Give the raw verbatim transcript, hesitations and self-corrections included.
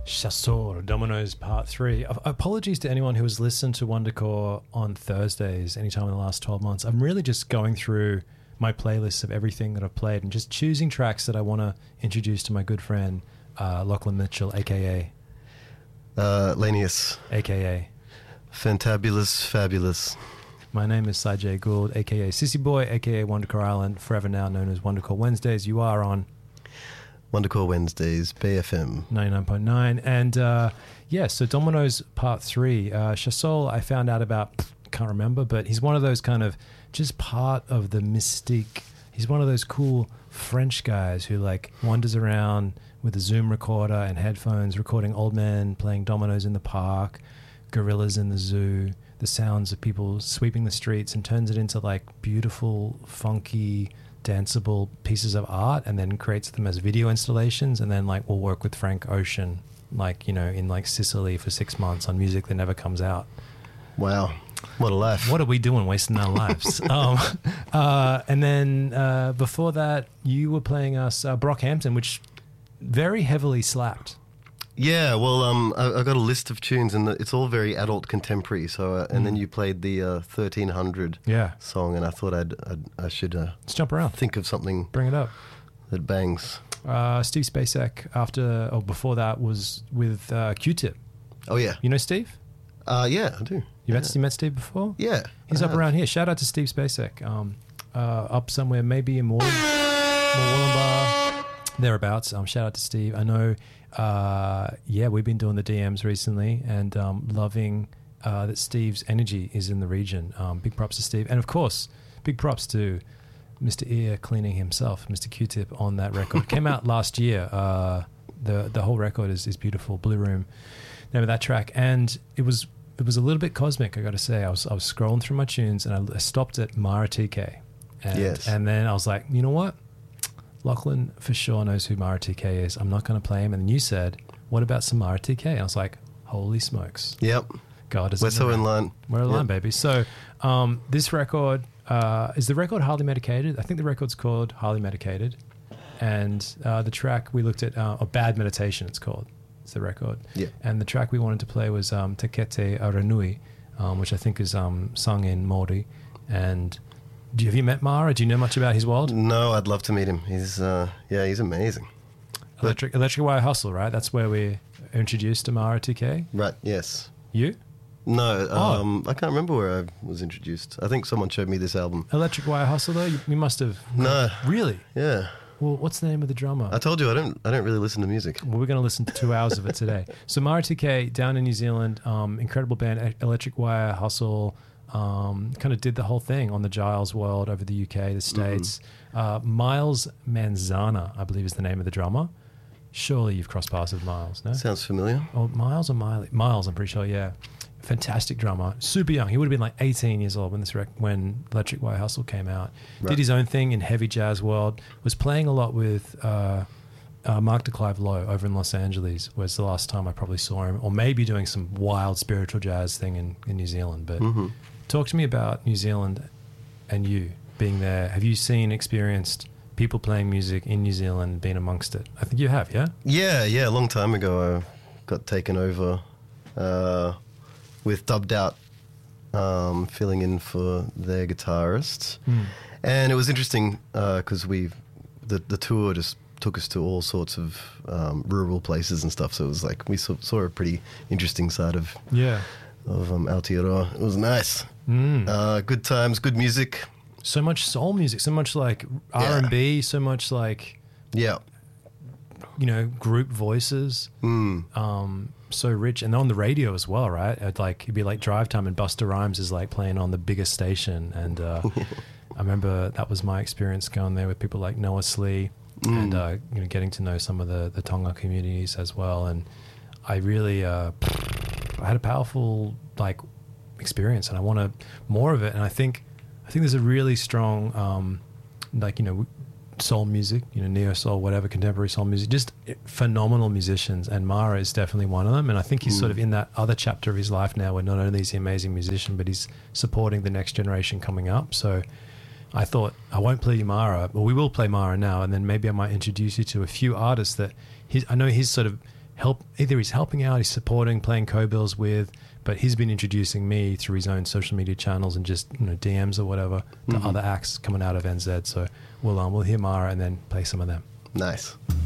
Chasseur, Dominoes Part three. Apologies to anyone who has listened to Wondercore on Thursdays anytime in the last twelve months. I'm really just going through my playlists of everything that I've played and just choosing tracks that I want to introduce to my good friend, uh, Lachlan Mitchell, a k a. Uh, Lanius. A K A. Fantabulous, fabulous. My name is Sajay Gould, a k a. Sissy Boy, a k a. Wondercore Island, forever now known as Wondercore Wednesdays. You are on Wondercore Wednesdays, Bay F M. ninety-nine point nine. And uh, yeah, so Dominoes Part three. Uh, Chassol, I found out about, can't remember, but he's one of those kind of just part of the mystique. He's one of those cool French guys who like wanders around with a Zoom recorder and headphones, recording old men playing dominoes in the park, gorillas in the zoo, the sounds of people sweeping the streets, and turns it into like beautiful, funky, danceable pieces of art, and then creates them as video installations, and then like we'll work with Frank Ocean, like, you know, in like Sicily for six months on music that never comes out. Wow. What a life. What are we doing wasting our lives? um, uh, and then uh, before that, you were playing us uh, Brockhampton, which very heavily slapped. Yeah, well, um, I, I got a list of tunes, and it's all very adult contemporary. So, uh, and mm. then you played the uh, thirteen hundred yeah. song, and I thought I'd, I'd I should uh, let's jump around, think of something, bring it up, that bangs. Uh, Steve Spacek, after or before that, was with uh, Q-Tip. Oh yeah, you know Steve? Uh, yeah, I do. You yeah. met you met Steve before? Yeah, he's I up have. around here. Shout out to Steve Spacek. Um, uh, up somewhere, maybe in Moore, Moorwallumbah, thereabouts. Um, shout out to Steve. I know. Uh, yeah, we've been doing the D Ms recently, and um, loving uh, that Steve's energy is in the region. Um, big props to Steve, and of course, big props to Mister Ear Cleaning himself, Mister Q-Tip, on that record. Came out last year. Uh, the the whole record is, is beautiful. Blue Room, name of that track, and it was it was a little bit cosmic. I got to say, I was I was scrolling through my tunes, and I, I stopped at Mara T K, and, yes. and then I was like, you know what? Lachlan for sure knows who Mara T K is. I'm not going to play him. And then you said, what about some Mara T K? And I was like, holy smokes. Yep. God is We're so in line. We're in yep. line, baby. So um, this record, uh, is the record Highly Medicated? I think the record's called Highly Medicated. And uh, the track we looked at, uh, or Bad Meditation it's called. It's the record. Yeah. And the track we wanted to play was um, Tekete Aranui, um, which I think is um, sung in Māori. And Do you, have you met Mara? Do you know much about his world? No, I'd love to meet him. He's, uh, yeah, he's amazing. Electric Electric Wire Hustle, right? That's where we're introduced to Mara T K? Right, yes. You? No, Oh. um, I can't remember where I was introduced. I think someone showed me this album. Electric Wire Hustle, though? You, you must have. No. Really? Yeah. Well, what's the name of the drummer? I told you I don't I don't really listen to music. Well, we're going to listen to two hours of it today. So Mara T K, down in New Zealand, um, incredible band, E- Electric Wire Hustle, um, kind of did the whole thing on the Giles world over the U K, the States. Mm-hmm. Uh, Miles Manzana, I believe is the name of the drummer. Surely you've crossed paths with Miles, no? Sounds familiar. Oh, Miles or Miley? Miles, I'm pretty sure, yeah. Fantastic drummer, super young. He would have been like eighteen years old when this rec- when Electric Wire Hustle came out. Right. Did his own thing in heavy jazz world. Was playing a lot with uh, uh, Mark DeClive Lowe over in Los Angeles. Was the last time I probably saw him, or maybe doing some wild spiritual jazz thing in, in New Zealand. But mm-hmm. talk to me about New Zealand and you being there. Have you seen, experienced people playing music in New Zealand, been amongst it? I think you have, yeah. Yeah, yeah. A long time ago, I got taken over. Uh, with Dubbed Out um, filling in for their guitarist. Mm. And it was interesting because uh, we the, the tour just took us to all sorts of um, rural places and stuff. So it was like we saw, saw a pretty interesting side of yeah of um, Aotearoa. It was nice. Mm. Uh, good times, good music. So much soul music, so much like R and B, so much like, yeah, you know, group voices. Mm. Um, so rich, and on the radio as well, right? It'd like it'd be like drive time, and Busta Rhymes is like playing on the biggest station, and uh, I remember that was my experience going there with people like Noah Slee, mm. and uh, you know, getting to know some of the the Tonga communities as well, and I really uh, I had a powerful like experience, and I want more of it, and I think I think there's a really strong um, like you know. soul music, you know, neo soul, whatever, contemporary soul music, just phenomenal musicians, and Mara is definitely one of them. And I think he's mm. sort of in that other chapter of his life now where not only is he an amazing musician, but he's supporting the next generation coming up. So I thought, I won't play you Mara, but we will play Mara now, and then maybe I might introduce you to a few artists that he's, I know he's sort of help. Either he's helping out, he's supporting, playing co-bills with, but he's been introducing me through his own social media channels and just, you know, D Ms or whatever to Mm-hmm. other acts coming out of N Z. So we'll um, we'll hear Mara and then play some of them. Nice.